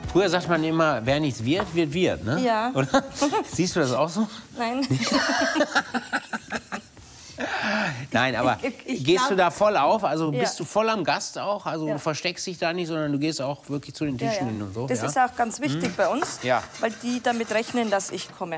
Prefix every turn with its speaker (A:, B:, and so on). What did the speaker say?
A: Früher sagt man immer, wer nichts wird, wird wird, ne?
B: Ja.
A: Oder? Siehst du das auch so?
B: Nein.
A: Nein, aber
B: Ich
A: gehst
B: glaub-
A: du da voll auf? Also
B: Ja.
A: bist du voll am Gast auch? Also
B: Ja.
A: du versteckst dich da nicht, sondern du gehst auch wirklich zu den
B: Ja,
A: Tischen
B: ja.
A: hin und so?
B: Das
A: ja?
B: ist auch ganz wichtig bei uns,
A: Ja.
B: weil die damit rechnen, dass ich komme.